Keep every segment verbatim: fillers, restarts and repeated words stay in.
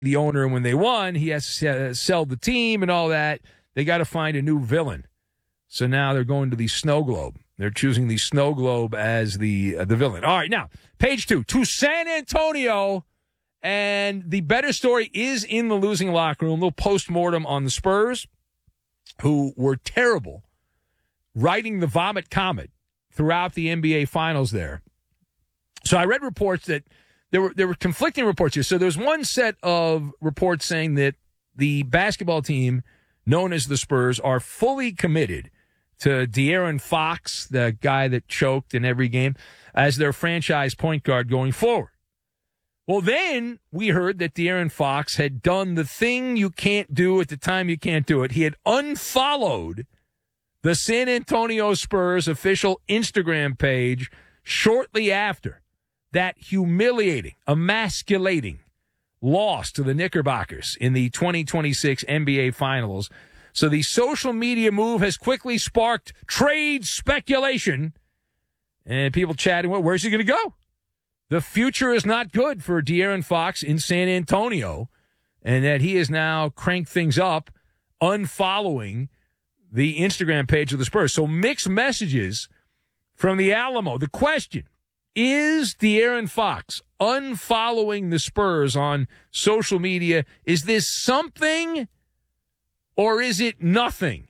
the owner, and when they won, he has to sell the team and all that. They got to find a new villain. So now they're going to the Snow Globe. They're choosing the Snow Globe as the uh, the villain. All right, now, page two, to San Antonio. And the better story is in the losing locker room. A little postmortem on the Spurs, who were terrible, riding the vomit comet throughout the N B A Finals there. So I read reports that there were there were conflicting reports here. So there's one set of reports saying that the basketball team known as the Spurs are fully committed to De'Aaron Fox, the guy that choked in every game, as their franchise point guard going forward. Well, then we heard that De'Aaron Fox had done the thing you can't do at the time you can't do it. He had unfollowed the San Antonio Spurs official Instagram page shortly after that humiliating, emasculating loss to the Knickerbockers in the twenty twenty-six N B A Finals. So the social media move has quickly sparked trade speculation and people chatting, well, where's he going to go? The future is not good for De'Aaron Fox in San Antonio, and that he has now cranked things up, unfollowing the Instagram page of the Spurs. So mixed messages from the Alamo. The question, is De'Aaron Fox unfollowing the Spurs on social media? Is this something or is it nothing?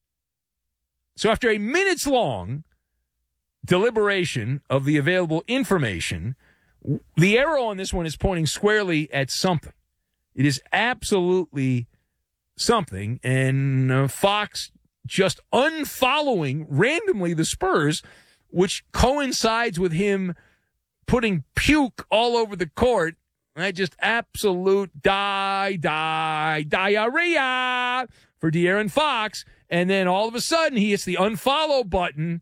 So after a minutes-long deliberation of the available information, the arrow on this one is pointing squarely at something. It is absolutely something, and uh, Fox just unfollowing randomly the Spurs, which coincides with him putting puke all over the court. Right? Just absolute die, die, diarrhea for De'Aaron Fox. And then all of a sudden he hits the unfollow button,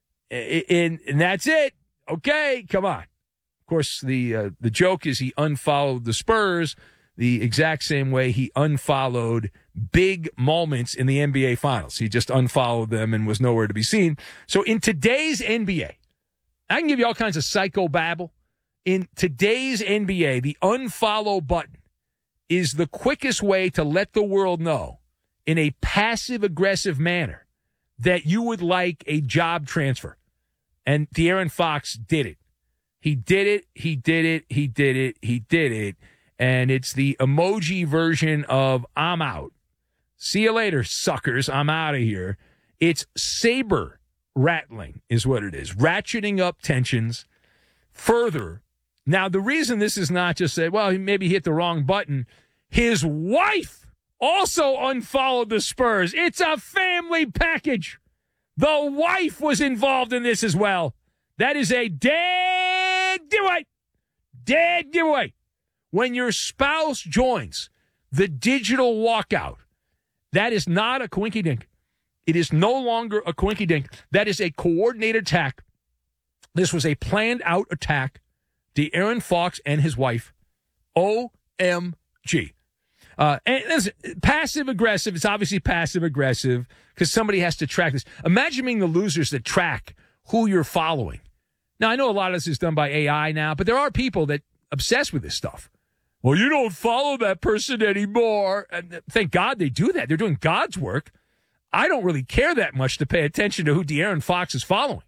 and, and that's it. Okay, come on. Of course, the uh, the joke is he unfollowed the Spurs the exact same way he unfollowed big moments in the N B A Finals. He just unfollowed them and was nowhere to be seen. So in today's N B A, I can give you all kinds of psycho babble. In today's N B A, the unfollow button is the quickest way to let the world know in a passive-aggressive manner that you would like a job transfer. And De'Aaron Fox did it. He did it, he did it, he did it, he did it. And it's the emoji version of I'm out. See you later, suckers. I'm out of here. It's saber rattling is what it is. Ratcheting up tensions further. Now, the reason this is not just say, well, he maybe hit the wrong button. His wife also unfollowed the Spurs. It's a family package. The wife was involved in this as well. That is a dead giveaway. Dead giveaway. When your spouse joins the digital walkout, that is not a coinky-dink. It is no longer a coinky-dink. That is a coordinated attack. This was a planned-out attack. De'Aaron Fox and his wife. O M G. Uh, and listen, passive-aggressive, it's obviously passive-aggressive because somebody has to track this. Imagine being the losers that track who you're following. Now, I know a lot of this is done by A I now, but there are people that obsess with this stuff. Well, you don't follow that person anymore. And thank God they do that. They're doing God's work. I don't really care that much to pay attention to who De'Aaron Fox is following.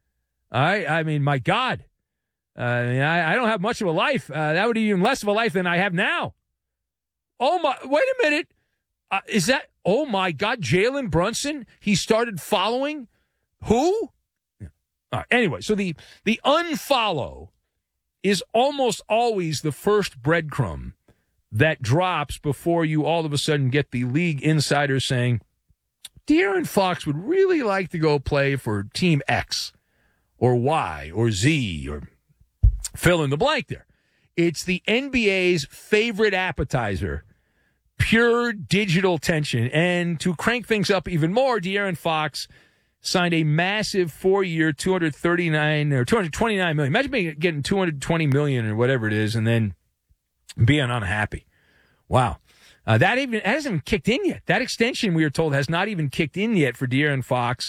I, I mean, my God. Uh, I, I don't have much of a life. Uh, that would be even less of a life than I have now. Oh, my. Wait a minute. Uh, is that, oh, my God, Jalen Brunson? He started following who? Yeah. All right, anyway, so the, the unfollow is almost always the first breadcrumb that drops before you all of a sudden get the league insider saying, De'Aaron Fox would really like to go play for Team X or Y or Z or fill in the blank there. It's the N B A's favorite appetizer, pure digital tension. And to crank things up even more, De'Aaron Fox signed a massive four-year, two hundred thirty-nine or two hundred twenty-nine million. Imagine being, getting two hundred twenty million or whatever it is, and then being unhappy. Wow, uh, that even that hasn't even kicked in yet. That extension, we are told, has not even kicked in yet for De'Aaron Fox,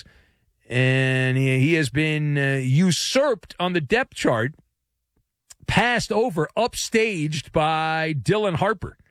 and he, he has been uh, usurped on the depth chart, passed over, upstaged by Dylan Harper.